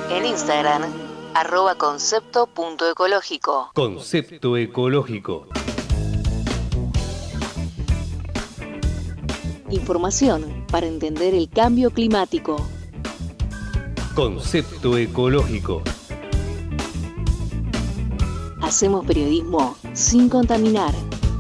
En Instagram, @concepto.ecológico. Concepto ecológico. Información para entender el cambio climático. Concepto ecológico. Hacemos periodismo sin contaminar.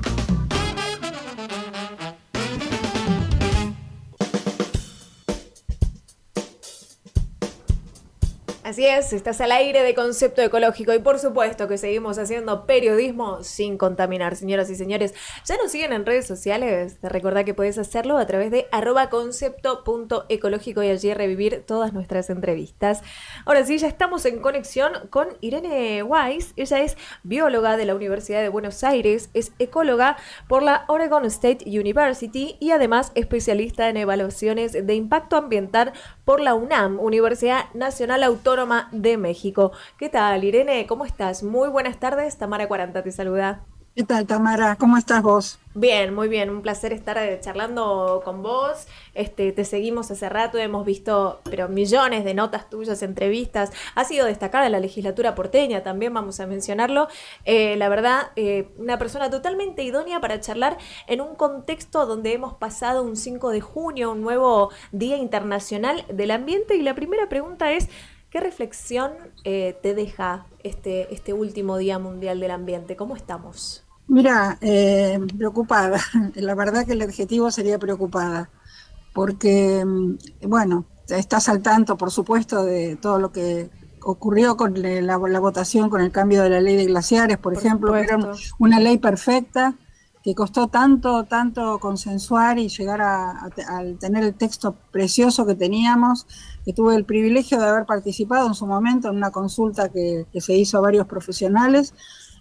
Así es, estás al aire de Concepto Ecológico y por supuesto que seguimos haciendo periodismo sin contaminar, señoras y señores. ¿Ya nos siguen en redes sociales? Te recordá que podés hacerlo a través de @concepto.ecológico y allí revivir todas nuestras entrevistas. Ahora sí, ya estamos en conexión con Irene Weiss. Ella es bióloga de la Universidad de Buenos Aires, es ecóloga por la Oregon State University y además especialista en evaluaciones de impacto ambiental por la UNAM, Universidad Nacional Autónoma de México. ¿Qué tal, Irene? ¿Cómo estás? Muy buenas tardes. Tamara 40 te saluda. ¿Qué tal, Tamara? ¿Cómo estás vos? Bien, muy bien. Un placer estar charlando con vos. Te seguimos hace rato, hemos visto millones de notas tuyas, entrevistas. Ha sido destacada en la legislatura porteña, también vamos a mencionarlo. La verdad, una persona totalmente idónea para charlar en un contexto donde hemos pasado un 5 de junio, un nuevo Día Internacional del Ambiente. Y la primera pregunta es, ¿qué reflexión te deja este último Día Mundial del Ambiente? ¿Cómo estamos? Mira, preocupada. La verdad que el adjetivo sería preocupada, porque, bueno, estás al tanto, por supuesto, de todo lo que ocurrió con la votación, con el cambio de la ley de glaciares, por ejemplo, que era una ley perfecta, que costó tanto consensuar y llegar a tener el texto precioso que teníamos, que tuve el privilegio de haber participado en su momento en una consulta que se hizo a varios profesionales,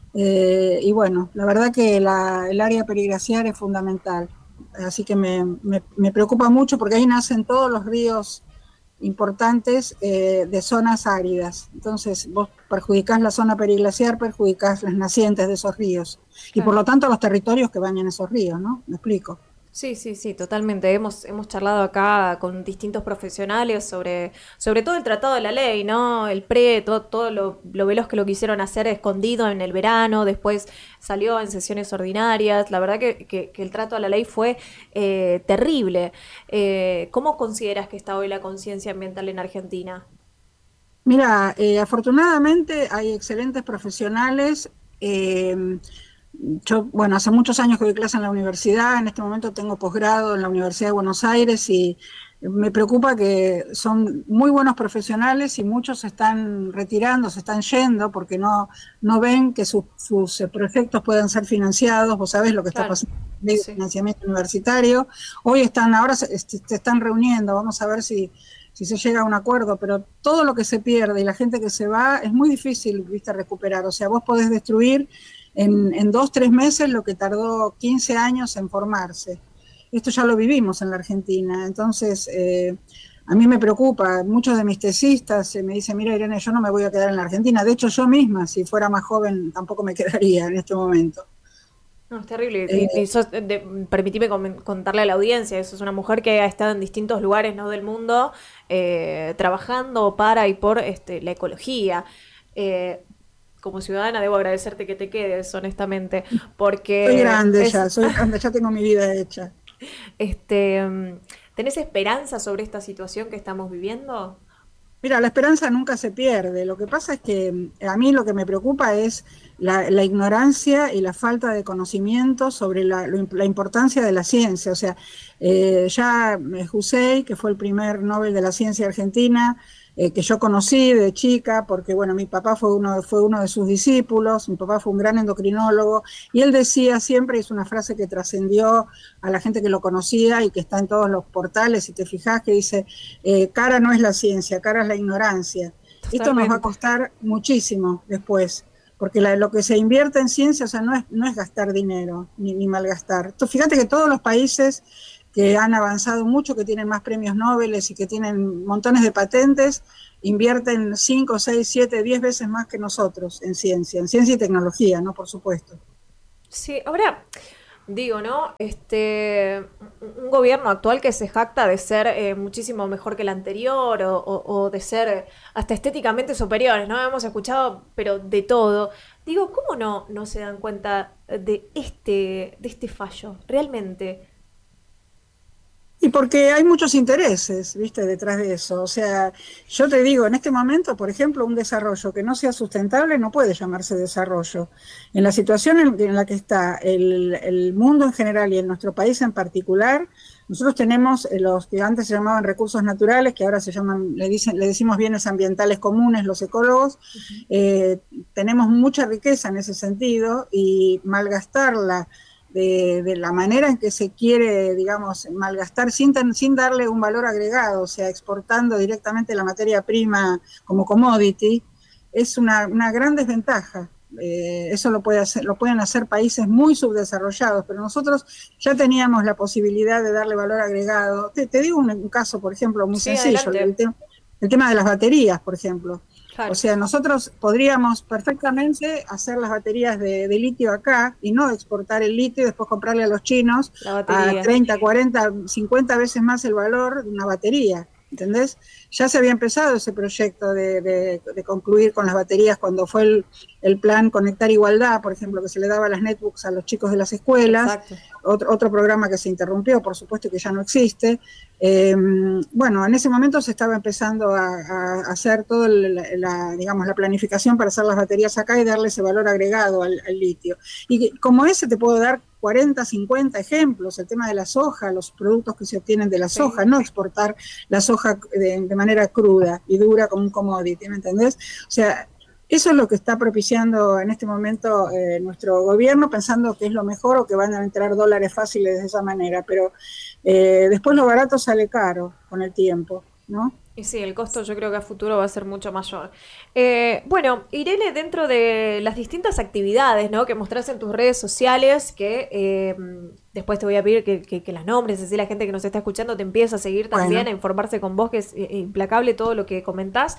y bueno, la verdad que el área periglaciar es fundamental, así que me preocupa mucho porque ahí nacen todos los ríos importantes de zonas áridas. Entonces vos perjudicás la zona periglaciar, perjudicás las nacientes de esos ríos, claro, y por lo tanto los territorios que bañan esos ríos, ¿no? ¿Me explico? Sí, totalmente. Hemos charlado acá con distintos profesionales sobre todo el tratado de la ley, ¿no? El todo lo veloz que lo quisieron hacer escondido en el verano, después salió en sesiones ordinarias. La verdad que el trato a la ley fue terrible. ¿Cómo consideras que está hoy la conciencia ambiental en Argentina? Mira, afortunadamente hay excelentes profesionales. Yo, bueno, hace muchos años que doy clase en la universidad, en este momento tengo posgrado en la Universidad de Buenos Aires y me preocupa que son muy buenos profesionales y muchos se están retirando, se están yendo porque no ven que sus proyectos puedan ser financiados. Vos sabés lo que está pasando con la ley de financiamiento universitario. Ahora se están reuniendo, vamos a ver si se llega a un acuerdo, pero todo lo que se pierde y la gente que se va es muy difícil, viste, recuperar. O sea, vos podés destruir en 2-3 meses lo que tardó 15 años en formarse. Esto ya lo vivimos en la Argentina, entonces a mí me preocupa. Muchos de mis tesistas me dicen, mira, Irene, yo no me voy a quedar en la Argentina. De hecho, yo misma, si fuera más joven, tampoco me quedaría en este momento. No, es terrible. Permitime contarle a la audiencia, sos una mujer que ha estado en distintos lugares, ¿no?, del mundo, trabajando para y por la ecología. Como ciudadana debo agradecerte que te quedes, honestamente, porque... Soy grande, ya tengo mi vida hecha. ¿Tenés esperanza sobre esta situación que estamos viviendo? Mira, la esperanza nunca se pierde. Lo que pasa es que a mí lo que me preocupa es la ignorancia y la falta de conocimiento sobre la importancia de la ciencia. O sea, ya Hussein, que fue el primer Nobel de la Ciencia argentina, que yo conocí de chica, porque bueno, mi papá fue uno de sus discípulos, mi papá fue un gran endocrinólogo, y él decía siempre, es una frase que trascendió a la gente que lo conocía y que está en todos los portales, si te fijas, que dice, cara no es la ciencia, cara es la ignorancia. Totalmente. Esto nos va a costar muchísimo después, porque lo que se invierte en ciencia, o sea, no es gastar dinero, ni malgastar. Entonces, fíjate que todos los países que han avanzado mucho, que tienen más premios Nobel y que tienen montones de patentes, invierten 5, 6, 7, 10 veces más que nosotros en ciencia y tecnología, ¿no? Por supuesto. Sí, ahora, Digo, ¿no? Un gobierno actual que se jacta de ser muchísimo mejor que el anterior o de ser hasta estéticamente superiores, ¿no? Hemos escuchado, pero de todo. Digo, ¿cómo no se dan cuenta de este fallo? Realmente. Y porque hay muchos intereses, ¿viste?, detrás de eso. O sea, yo te digo, en este momento, por ejemplo, un desarrollo que no sea sustentable no puede llamarse desarrollo. En la situación en la que está el mundo en general y en nuestro país en particular, nosotros tenemos los que antes se llamaban recursos naturales, que ahora se llaman, le decimos bienes ambientales comunes, los ecólogos. Tenemos mucha riqueza en ese sentido y malgastarla de la manera en que se quiere, digamos, malgastar sin darle un valor agregado, o sea, exportando directamente la materia prima como commodity, es una gran desventaja. Eso lo pueden hacer países muy subdesarrollados, pero nosotros ya teníamos la posibilidad de darle valor agregado. Te digo un caso, por ejemplo, muy sencillo, el tema de las baterías, por ejemplo. Claro. O sea, nosotros podríamos perfectamente hacer las baterías de litio acá y no exportar el litio y después comprarle a los chinos a 30, 40, 50 veces más el valor de una batería. ¿Entendés? Ya se había empezado ese proyecto de concluir con las baterías cuando fue el plan Conectar Igualdad, por ejemplo, que se le daba las netbooks a los chicos de las escuelas. Otro programa que se interrumpió, por supuesto, que ya no existe. Bueno, en ese momento se estaba empezando a hacer toda la planificación para hacer las baterías acá y darle ese valor agregado al litio. Y como ese te puedo dar 40, 50 ejemplos, el tema de la soja, los productos que se obtienen de la soja, no exportar la soja de manera cruda y dura como un commodity, ¿me entendés? O sea, eso es lo que está propiciando en este momento nuestro gobierno, pensando que es lo mejor o que van a entrar dólares fáciles de esa manera, pero después lo barato sale caro con el tiempo, ¿no? Y sí, el costo yo creo que a futuro va a ser mucho mayor. Bueno, Irene, dentro de las distintas actividades, ¿no?, que mostrás en tus redes sociales, que después te voy a pedir que las nombres, así la gente que nos está escuchando te empieza a seguir también, a informarse con vos, que es implacable todo lo que comentás.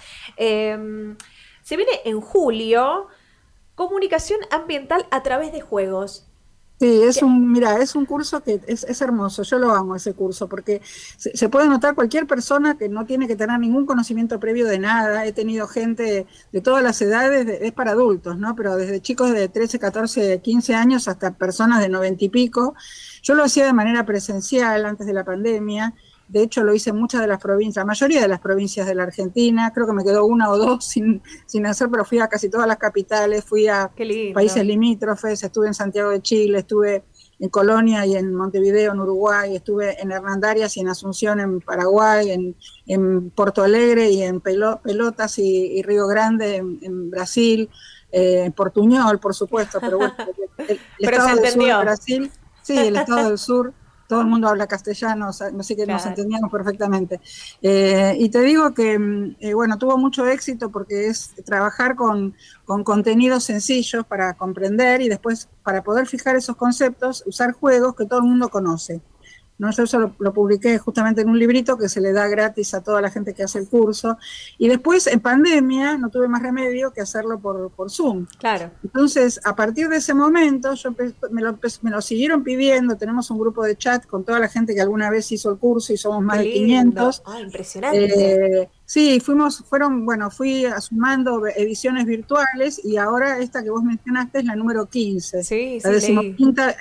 Se viene en julio comunicación ambiental a través de juegos. Sí, es un curso que es hermoso, yo lo amo ese curso, porque se puede notar cualquier persona que no tiene que tener ningún conocimiento previo de nada. He tenido gente de todas las edades, es para adultos, ¿no? Pero desde chicos de 13, 14, 15 años hasta personas de 90 y pico. Yo lo hacía de manera presencial antes de la pandemia. De hecho, lo hice en muchas de las provincias, la mayoría de las provincias de la Argentina. Creo que me quedó una o dos sin hacer, pero fui a casi todas las capitales, fui a países limítrofes, estuve en Santiago de Chile, estuve en Colonia y en Montevideo, en Uruguay, estuve en Hernandarias y en Asunción, en Paraguay, en Porto Alegre y en Pelotas y Río Grande, en Brasil, en Portuñol, por supuesto, pero bueno, el estado del sur de Brasil, sí, el estado del sur. Todo el mundo habla castellano, así que nos entendíamos perfectamente. Y te digo que, bueno, tuvo mucho éxito porque es trabajar con contenidos sencillos para comprender y después, para poder fijar esos conceptos, usar juegos que todo el mundo conoce. ¿No? Yo eso lo publiqué justamente en un librito que se le da gratis a toda la gente que hace el curso. Y después, en pandemia, no tuve más remedio que hacerlo por Zoom. Claro. Entonces, a partir de ese momento, me lo siguieron pidiendo. Tenemos un grupo de chat con toda la gente que alguna vez hizo el curso y somos más de 500. Ah, impresionante. Sí, fui sumando ediciones virtuales y ahora esta que vos mencionaste es la número 15. Sí, la decimoquinta,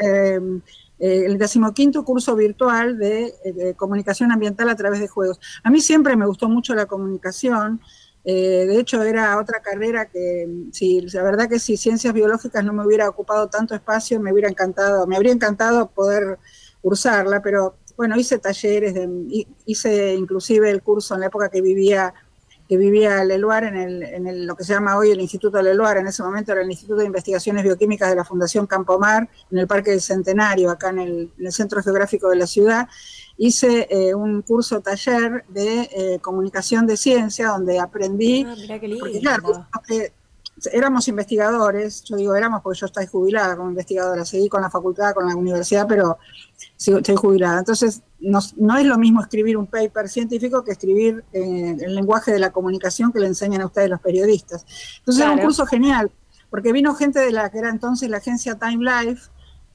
el 15º curso virtual de comunicación ambiental a través de juegos. A mí siempre me gustó mucho la comunicación, de hecho era otra carrera que, la verdad que si ciencias biológicas no me hubiera ocupado tanto espacio, me habría encantado poder cursarla, pero bueno, hice talleres, hice inclusive el curso en la época que vivía Leluar en lo que se llama hoy el Instituto Leluar. En ese momento era el Instituto de Investigaciones Bioquímicas de la Fundación Campomar, en el Parque del Centenario, acá en el Centro Geográfico de la ciudad. Hice un curso taller de comunicación de ciencia, donde aprendí, mirá qué lindo. Porque claro, éramos investigadores, yo digo éramos porque yo estoy jubilada como investigadora, seguí con la facultad, con la universidad, pero estoy jubilada. Entonces, no es lo mismo escribir un paper científico que escribir el lenguaje de la comunicación que le enseñan a ustedes los periodistas. Entonces era un curso genial, porque vino gente de la que era entonces la agencia Time Life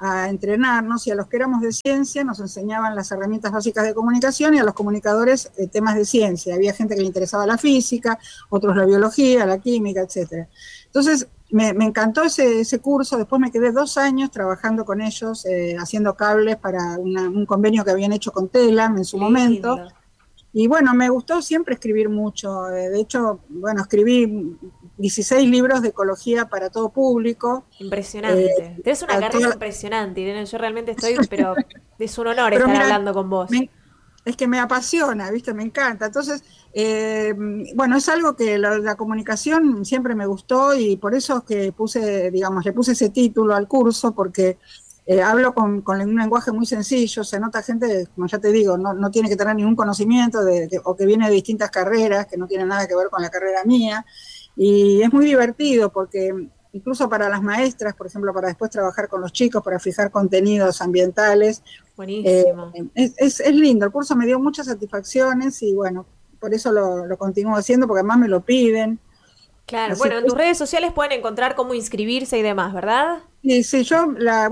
a entrenarnos, y a los que éramos de ciencia nos enseñaban las herramientas básicas de comunicación, y a los comunicadores temas de ciencia. Había gente que le interesaba la física, otros la biología, la química, etcétera. Entonces, me encantó ese curso. Después me quedé 2 años trabajando con ellos, haciendo cables para un convenio que habían hecho con Telam en su momento. Y bueno, me gustó siempre escribir mucho. De hecho, bueno, escribí 16 libros de ecología para todo público. Impresionante. Tienes una carrera impresionante, Irene. Yo realmente estoy, pero es un honor estar hablando con vos. Es que me apasiona, ¿viste? Me encanta. Entonces, bueno, es algo que la comunicación siempre me gustó, y por eso es que le puse ese título al curso, porque hablo con un lenguaje muy sencillo. Se nota gente, como ya te digo, no tiene que tener ningún conocimiento o que viene de distintas carreras, que no tienen nada que ver con la carrera mía. Y es muy divertido porque incluso para las maestras, por ejemplo, para después trabajar con los chicos, para fijar contenidos ambientales. Buenísimo. Es lindo, el curso me dio muchas satisfacciones y bueno, por eso lo continúo haciendo, porque además me lo piden. Claro, bueno, en tus redes sociales pueden encontrar cómo inscribirse y demás, ¿verdad? Sí, yo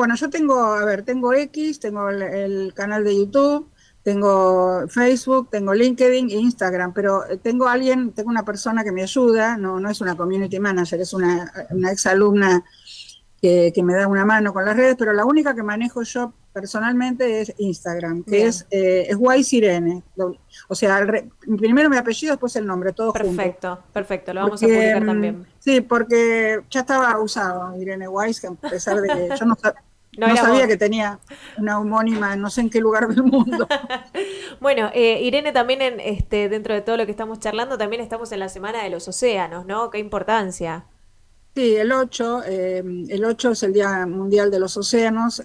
tengo X, tengo el canal de YouTube, tengo Facebook, tengo LinkedIn e Instagram, pero tengo una persona que me ayuda, no es una community manager, es una ex alumna que me da una mano con las redes, pero la única que manejo yo personalmente es Instagram, que es Wise Irene. O sea, primero mi apellido, después el nombre, todo junto. Perfecto, lo vamos a publicar también. Sí, porque ya estaba usado Irene Wise, que a pesar de que yo no sabía que tenía una homónima no sé en qué lugar del mundo. Bueno, Irene, también dentro de todo lo que estamos charlando, también estamos en la Semana de los Océanos, ¿no? Qué importancia. Sí, el 8 es el Día Mundial de los Océanos,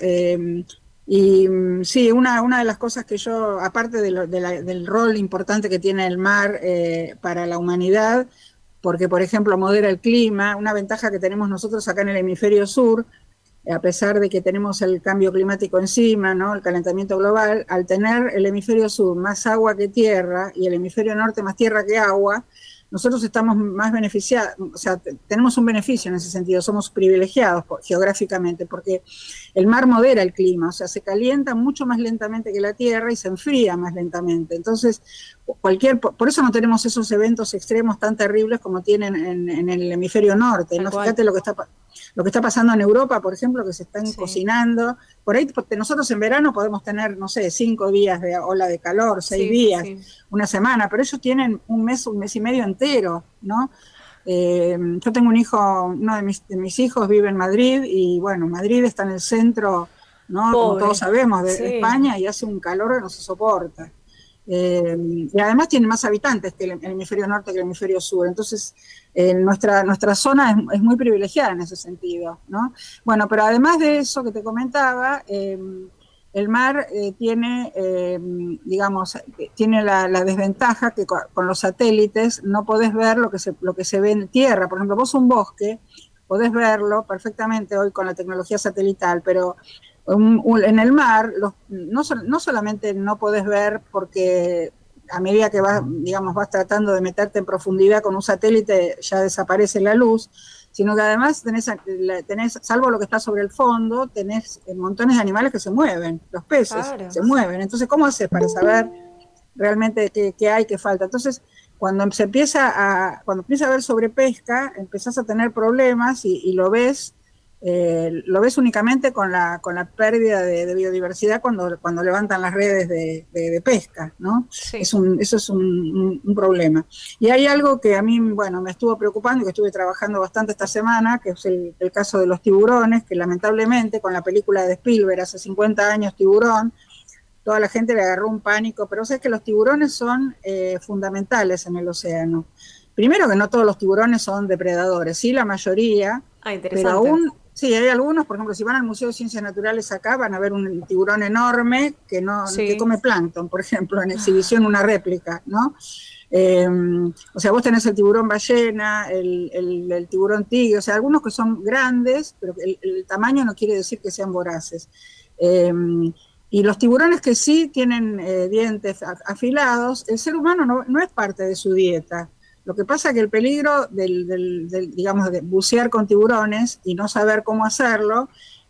y sí, una de las cosas que yo, aparte del rol importante que tiene el mar para la humanidad, porque por ejemplo modera el clima, una ventaja que tenemos nosotros acá en el hemisferio sur, a pesar de que tenemos el cambio climático encima, ¿no? El calentamiento global, al tener el hemisferio sur más agua que tierra y el hemisferio norte más tierra que agua, nosotros estamos más beneficiados, o sea, tenemos un beneficio en ese sentido, somos privilegiados geográficamente, porque el mar modera el clima, o sea, se calienta mucho más lentamente que la tierra y se enfría más lentamente. Entonces, por eso no tenemos esos eventos extremos tan terribles como tienen en el hemisferio norte, ¿no? Fíjate lo que está pasando en Europa, por ejemplo, que se están cocinando. Por ahí, porque nosotros en verano podemos tener, no sé, 5 días de ola de calor, 6 días, una semana, pero ellos tienen un mes y medio entero, ¿no? Yo tengo un hijo, uno de mis hijos vive en Madrid, y bueno, Madrid está en el centro, ¿no? Como todos sabemos, de España, y hace un calor que no se soporta. Y además tiene más habitantes que el hemisferio norte que el hemisferio sur, entonces nuestra zona es muy privilegiada en ese sentido, ¿no? Bueno, pero además de eso que te comentaba, el mar tiene la desventaja que con los satélites no podés ver lo que se ve en tierra. Por ejemplo, vos un bosque podés verlo perfectamente hoy con la tecnología satelital, pero en el mar no solamente no podés ver porque a medida que vas tratando de meterte en profundidad con un satélite ya desaparece la luz, sino que además tenés, salvo lo que está sobre el fondo, tenés montones de animales que se mueven, los peces se mueven. Entonces, ¿cómo haces para saber realmente qué hay, qué falta? Entonces, cuando empieza a haber sobrepesca, empezás a tener problemas y lo ves únicamente con la pérdida de biodiversidad cuando levantan las redes de pesca, ¿no? Sí. Eso es un problema. Y hay algo que a mí, me estuvo preocupando y que estuve trabajando bastante esta semana, que es el caso de los tiburones, que lamentablemente con la película de Spielberg hace 50 años, Tiburón, toda la gente le agarró un pánico, pero sabes que los tiburones son fundamentales en el océano. Primero que no todos los tiburones son depredadores, sí la mayoría, pero aún... Sí, hay algunos, por ejemplo, si van al Museo de Ciencias Naturales acá, van a ver un tiburón enorme que que come plancton, por ejemplo, en exhibición, una réplica, ¿no? O sea, vos tenés el tiburón ballena, el tiburón tigre, o sea, algunos que son grandes, pero el tamaño no quiere decir que sean voraces. Y los tiburones que sí tienen dientes afilados, el ser humano no es parte de su dieta. Lo que pasa es que el peligro de bucear con tiburones y no saber cómo hacerlo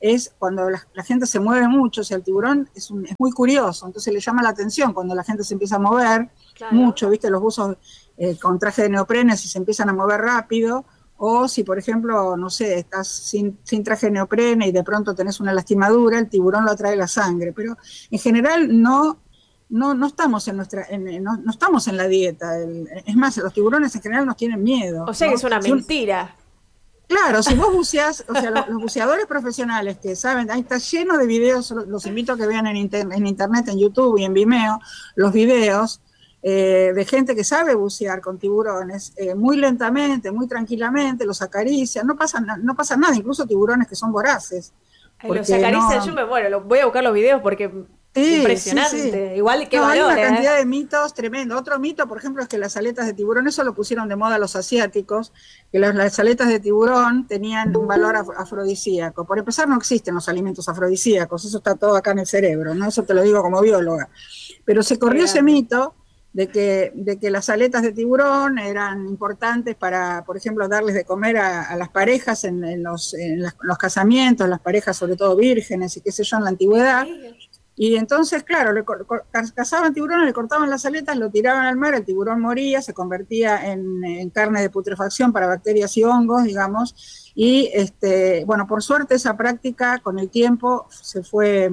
es cuando la gente se mueve mucho. O sea, el tiburón es muy curioso, entonces le llama la atención cuando la gente se empieza a mover mucho, ¿viste? Los buzos con traje de neopreno, si se empiezan a mover rápido, o si, por ejemplo, no sé, estás sin traje de neopreno y de pronto tenés una lastimadura, el tiburón lo atrae la sangre. Pero en general no estamos no estamos en la dieta. Es más, los tiburones en general nos tienen miedo. O sea, ¿no? Que es una mentira. Claro, si vos buceás, o sea, los buceadores profesionales que saben, ahí está lleno de videos, los invito a que vean en internet, en YouTube y en Vimeo, los videos de gente que sabe bucear con tiburones, muy lentamente, muy tranquilamente, los acaricia, no pasa nada, incluso tiburones que son voraces. Los acaricia, yo me muero, voy a buscar los videos porque... Sí, impresionante, sí. Igual que hay una cantidad de mitos tremendo. Otro mito, por ejemplo, es que las aletas de tiburón, eso lo pusieron de moda los asiáticos, que las aletas de tiburón tenían un valor afrodisíaco. Por empezar, no existen los alimentos afrodisíacos, eso está todo acá en el cerebro, ¿no? Eso te lo digo como bióloga. Pero se corrió ese mito de que las aletas de tiburón eran importantes para, por ejemplo, darles de comer a las parejas en los casamientos, las parejas sobre todo vírgenes y qué sé yo en la antigüedad. Y entonces, claro, cazaban tiburones, le cortaban las aletas, lo tiraban al mar, el tiburón moría, se convertía en carne de putrefacción para bacterias y hongos, digamos, y bueno, por suerte esa práctica con el tiempo se fue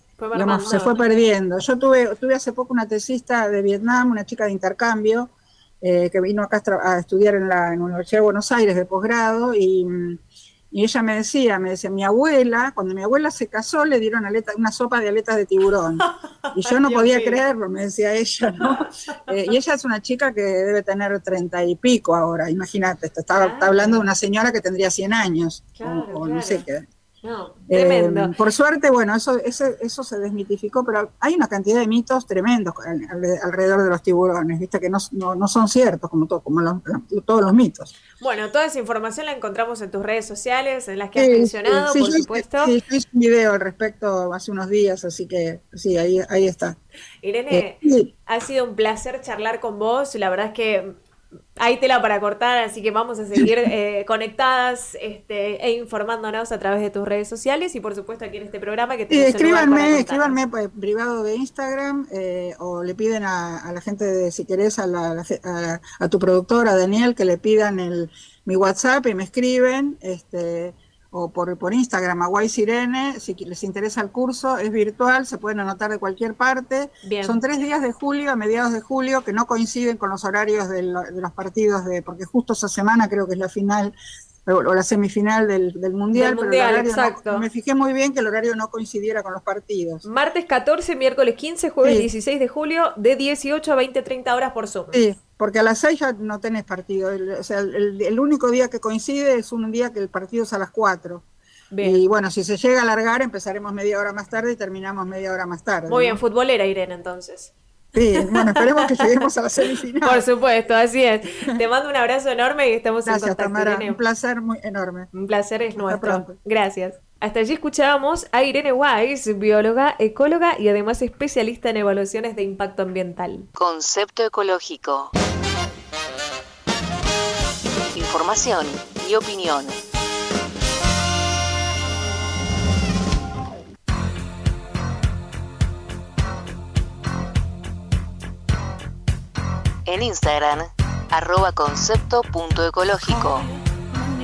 perdiendo. Yo tuve hace poco una tesista de Vietnam, una chica de intercambio, que vino acá a estudiar en la Universidad de Buenos Aires de posgrado, y ella me decía, mi abuela, cuando mi abuela se casó, le dieron una sopa de aletas de tiburón. Y yo no podía creerlo, me decía ella, ¿no? Y ella es una chica que debe tener 30 y pico ahora, imagínate, está hablando de una señora que tendría 100 años, o no sé qué. No, tremendo. Por suerte, bueno, eso se desmitificó, pero hay una cantidad de mitos tremendos alrededor de los tiburones, viste, que no son ciertos, como todos los mitos. Bueno, toda esa información la encontramos en tus redes sociales, en las que has mencionado, por supuesto. Sí, hice un video al respecto hace unos días, así que sí, ahí está. Irene, ha sido un placer charlar con vos, la verdad es que hay tela para cortar, así que vamos a seguir conectadas e informándonos a través de tus redes sociales y por supuesto aquí en este programa que tenemos escríbanme por privado de Instagram o le piden a la gente si querés a tu productora Daniel que le pidan mi WhatsApp y me escriben o por Instagram a Guaysirene, si les interesa el curso, es virtual, se pueden anotar de cualquier parte. Bien. Son 3 días de julio, a mediados de julio, que no coinciden con los horarios de los partidos, porque justo esa semana creo que es la final o la semifinal del Mundial, pero el horario exacto. Me fijé muy bien que el horario no coincidiera con los partidos. Martes 14, miércoles 15, jueves 16 de julio, de 18 a 20-30 horas por Zoom. Sí, porque a las 6 ya no tenés partido. O sea, el único día que coincide es un día que el partido es a las 4. Bien. Y bueno, si se llega a alargar, empezaremos media hora más tarde y terminamos media hora más tarde. Muy bien, futbolera Irene, entonces. Sí, bueno, esperemos que lleguemos a la semifinal. Por supuesto, así es. Te mando un abrazo enorme y estamos en contacto, Tamara, Irene. Un placer muy enorme. Un placer es Hasta nuestro. Pronto. Gracias. Hasta allí escuchábamos a Irene Weiss, bióloga, ecóloga y además especialista en evaluaciones de impacto ambiental. Concepto ecológico. Información y opinión. En Instagram, @concepto.ecológico.